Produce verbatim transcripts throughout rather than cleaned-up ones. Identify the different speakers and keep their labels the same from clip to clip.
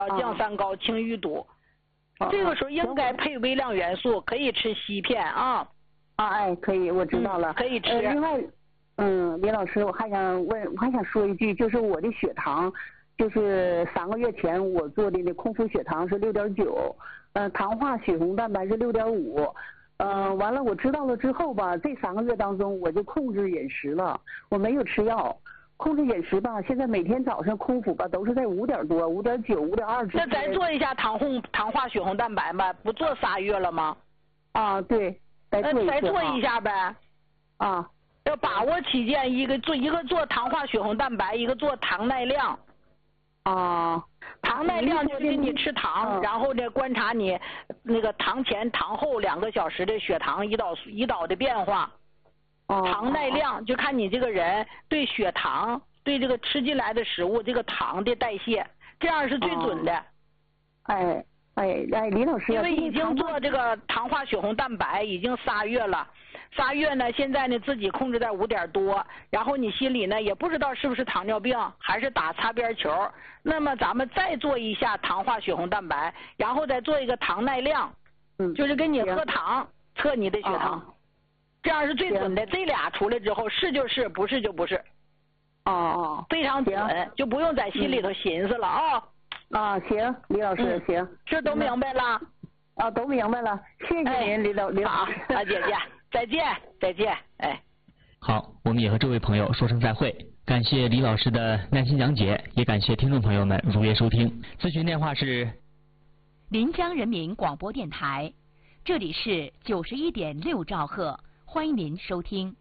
Speaker 1: 降三高、清淤堵。这个时候应该配微量元素，可以吃硒片啊。
Speaker 2: 啊，哎，可以，我知道了。
Speaker 1: 嗯、可以吃。
Speaker 2: 呃、另外，嗯，李老师，我还想问，我还想说一句，就是我的血糖，就是三个月前我做的那空腹血糖是六点九，呃，糖化血红蛋白是六点五。呃，完了，我知道了之后吧，这三个月当中我就控制饮食了，我没有吃药，控制饮食吧，现在每天早上空腹吧都是在五点多、五点九、五点二之间。
Speaker 1: 那咱做一下糖红糖化血红蛋白吧，不做仨月了吗？
Speaker 2: 啊，对，再做一
Speaker 1: 再做一下呗。
Speaker 2: 啊，
Speaker 1: 要把握期间，一个做一个做糖化血红蛋白，一个做糖耐量。
Speaker 2: 啊。
Speaker 1: 糖耐量就是你吃糖，嗯、然后呢观察你那个糖前糖后两个小时的血糖胰岛胰岛的变化。
Speaker 2: 哦。
Speaker 1: 糖耐量就看你这个人对血糖对这个吃进来的食物这个糖的代谢，这样是最准的。
Speaker 2: 哦、哎哎哎，李老师，
Speaker 1: 因为已经做这个糖化血红蛋白已经仨月了。仨月呢，现在呢自己控制在五点多，然后你心里呢也不知道是不是糖尿病，还是打擦边球。那么咱们再做一下糖化血红蛋白，然后再做一个糖耐量，
Speaker 2: 嗯，
Speaker 1: 就是给你喝糖测你的血糖，
Speaker 2: 啊、
Speaker 1: 这样是最准的。这俩出来之后，是就是，不是就不是。
Speaker 2: 哦哦，
Speaker 1: 非常准，就不用在心里头寻思了啊。
Speaker 2: 嗯啊，行，李老师，嗯、行，
Speaker 1: 这都明白了。
Speaker 2: 啊，都明白了，谢谢您，哎、李老李老师。
Speaker 1: 好，啊，姐姐，再见，再见，哎。
Speaker 3: 好，我们也和这位朋友说声再会。感谢李老师的耐心讲解，也感谢听众朋友们如约收听。咨询电话是
Speaker 4: 临江人民广播电台，这里是九十一点六兆赫，欢迎您收听。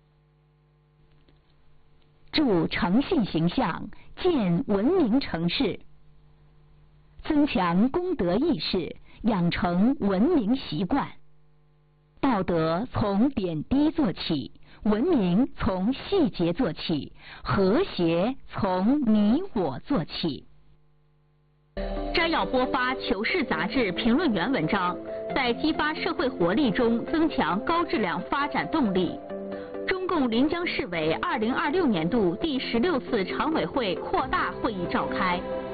Speaker 4: 助诚信形象，建文明城市。增强公德意识，养成文明习惯。道德从点滴做起，文明从细节做起，和谐从你我做起。摘要播发《求是》杂志评论员文章，在激发社会活力中增强高质量发展动力。中共临江市委二零二六年度第十六次常委会扩大会议召开。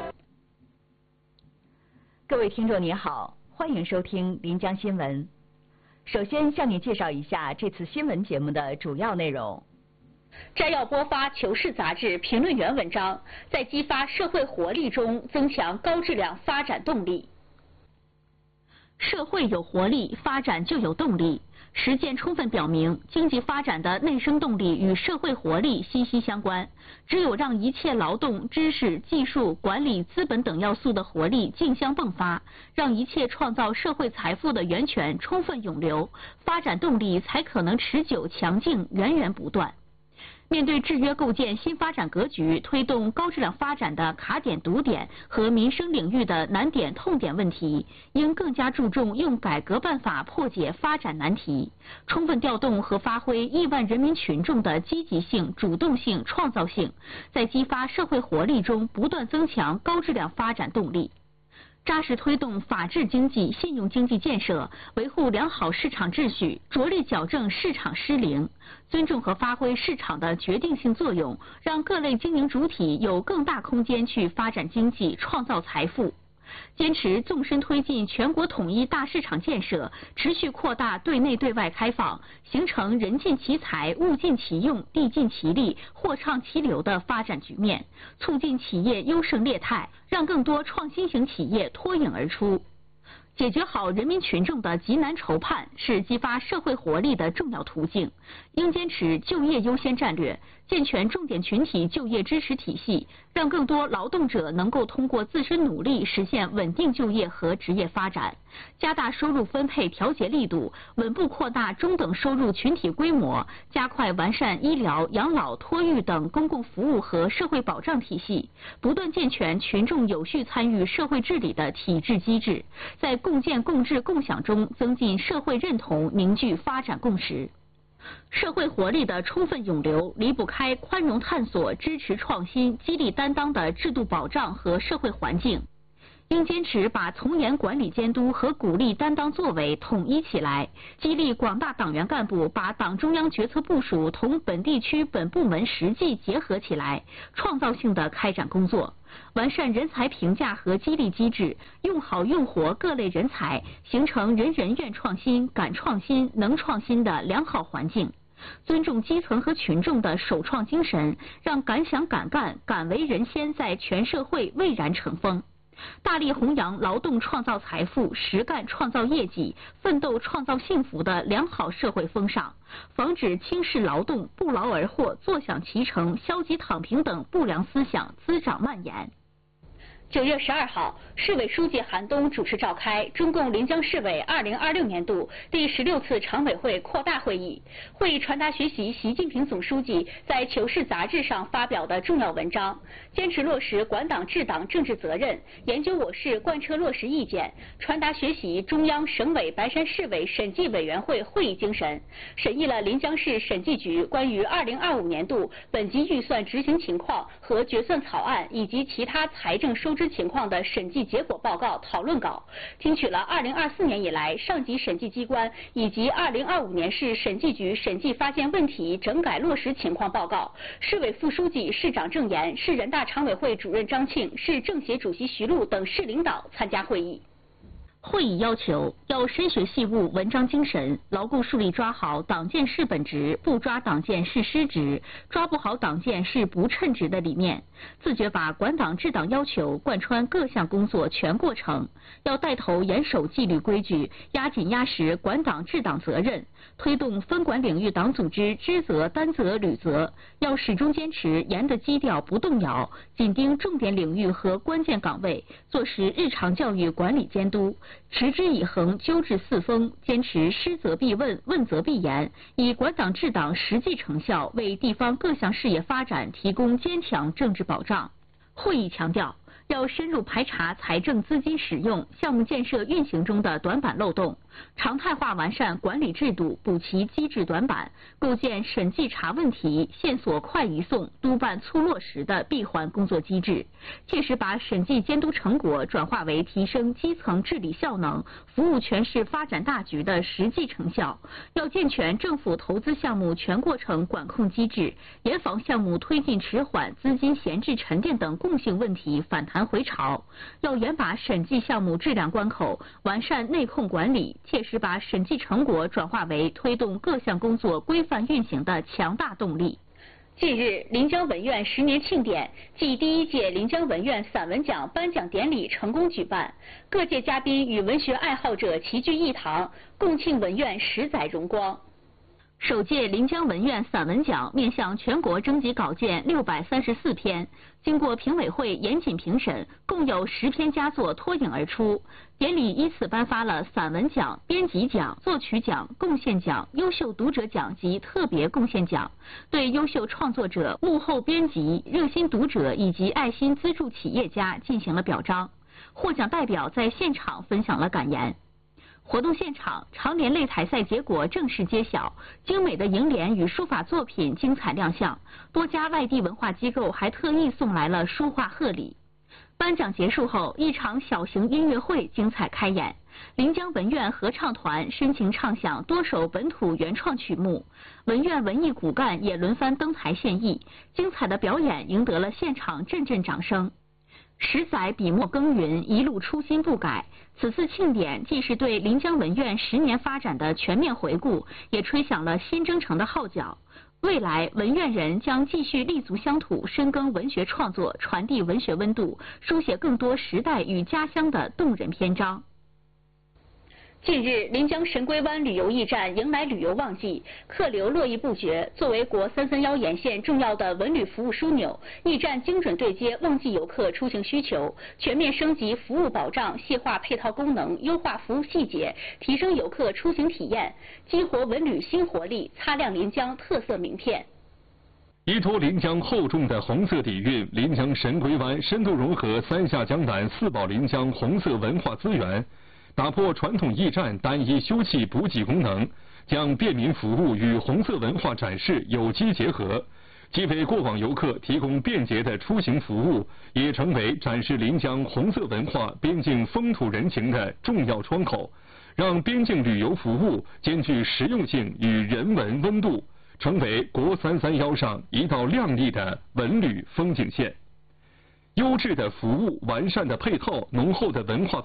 Speaker 4: 各位听众您好，欢迎收听临江新闻。首先向你介绍一下这次新闻节目的主要内容。摘要播发《求是》杂志评论员文章，在激发社会活力中增强高质量发展动力。社会有活力，发展就有动力。实践充分表明，经济发展的内生动力与社会活力息息相关。只有让一切劳动、知识、技术、管理、资本等要素的活力竞相迸发，让一切创造社会财富的源泉充分涌流，发展动力才可能持久强劲、源源不断。面对制约构建新发展格局、推动高质量发展的卡点堵点和民生领域的难点痛点问题，应更加注重用改革办法破解发展难题，充分调动和发挥亿万人民群众的积极性、主动性、创造性，在激发社会活力中不断增强高质量发展动力。扎实推动法治经济、信用经济建设，维护良好市场秩序，着力矫正市场失灵，尊重和发挥市场的决定性作用，让各类经营主体有更大空间去发展经济、创造财富。坚持纵深推进全国统一大市场建设，持续扩大对内对外开放，形成人尽其才、物尽其用、地尽其力、货畅其流的发展局面，促进企业优胜劣汰，让更多创新型企业脱颖而出。解决好人民群众的急难愁盼，是激发社会活力的重要途径。应坚持就业优先战略，健全重点群体就业支持体系，让更多劳动者能够通过自身努力实现稳定就业和职业发展。加大收入分配调节力度，稳步扩大中等收入群体规模，加快完善医疗、养老、托育等公共服务和社会保障体系，不断健全群众有序参与社会治理的体制机制，在共建共治共享中增进社会认同，凝聚发展共识。社会活力的充分涌流离不开宽容探索、支持创新、激励担当的制度保障和社会环境。 应坚持把从严管理监督和鼓励担当作为统一起来，激励广大党员干部把党中央决策部署同本地区本部门实际结合起来，创造性的开展工作，完善人才评价和激励机制，用好用活各类人才，形成人人愿创新、敢创新、能创新的良好环境。尊重基层和群众的首创精神，让敢想敢干、敢为人先在全社会蔚然成风。大力弘扬劳动创造财富、实干创造业绩、奋斗创造幸福的良好社会风尚，防止轻视劳动、不劳而获、坐享其成、消极躺平等不良思想滋长蔓延。九月十二号，市委书记韩东主持召开中共临江市委二零二六年度第十六次常委会扩大会议。会议传达学习习近平总书记在《求是》杂志上发表的重要文章，坚持落实管党治党政治责任，研究我市贯彻落实意见，传达学习中央、省委、白山市委审计委员会会议精神，审议了临江市审计局关于二零二五年度本级预算执行情况和决算草案以及其他财政收支情况的审计结果报告讨论稿，听取了二零二四年以来上级审计机关以及二零二五年市审计局审计发现问题整改落实情况报告。市委副书记、市长郑岩、市人大常委会主任张庆、市政协主席徐璐等市领导参加会议。会议要求要深学细悟文章精神，牢固树立抓好党建是本职，不抓党建是失职，抓不好党建是不称职的理念，自觉把管党治党要求贯穿各项工作全过程，要带头严守纪律规矩，压紧压实管党治党责任，推动分管领域党组织知责担责履责，要始终坚持严的基调不动摇，紧盯重点领域和关键岗位，做实日常教育管理监督，持之以恒，纠治四风，坚持施责必问，问责必严，以管党治党实际成效为地方各项事业发展提供坚强政治保障。会议强调，要深入排查财政资金使用、项目建设运行中的短板漏洞，常态化完善管理制度，补齐机制短板，构建审计查问题、线索快移送、督办促落实的闭环工作机制，切实把审计监督成果转化为提升基层治理效能、服务全市发展大局的实际成效。要健全政府投资项目全过程管控机制，严防项目推进迟缓、资金闲置沉淀等共性问题反弹回潮。要严把审计项目质量关口，完善内控管理，切实把审计成果转化为推动各项工作规范运行的强大动力。近日，临江文苑十年庆典暨第一届临江文苑散文奖颁奖典礼成功举办，各界嘉宾与文学爱好者齐聚一堂，共庆文苑十载荣光。首届临江文苑散文奖面向全国征集稿件六百三十四篇，经过评委会严谨评审，共有十篇佳作脱颖而出。典礼依次颁发了散文奖、编辑奖、作曲奖、贡献奖、优秀读者奖及特别贡献奖，对优秀创作者、幕后编辑、热心读者以及爱心资助企业家进行了表彰。获奖代表在现场分享了感言。活动现场，长联擂台赛结果正式揭晓，精美的楹联与书法作品精彩亮相，多家外地文化机构还特意送来了书画贺礼。颁奖结束后，一场小型音乐会精彩开演，临江文苑合唱团深情唱响多首本土原创曲目，文苑文艺骨干也轮番登台献艺，精彩的表演赢得了现场阵阵掌声。十载笔墨耕耘，一路初心不改。此次庆典既是对临江文苑十年发展的全面回顾，也吹响了新征程的号角。未来，文苑人将继续立足乡土，深耕文学创作，传递文学温度，书写更多时代与家乡的动人篇章。近日，临江神龟湾旅游驿站迎来旅游旺季，客流络绎不绝。作为国三三幺沿线重要的文旅服务枢纽，驿站精准对接旺季游客出行需求，全面升级服务保障，细化配套功能，优化服务细节，提升游客出行体验，激活文旅新活力，擦亮临江特色名片。
Speaker 5: 依托临江厚重的红色底蕴，临江神龟湾深度融合三峡江南四宝临江红色文化资源，打破传统驿站单一休憩补给功能，将便民服务与红色文化展示有机结合， 既为过往游客提供便捷的出行服务，也成为展示临江红色文化边境风土人情的重要窗口，让边境旅游服务兼具实用性与人文温度，成为国三三幺上一道亮丽的文旅风景线。优质的服务、完善的配套、浓厚的文化氛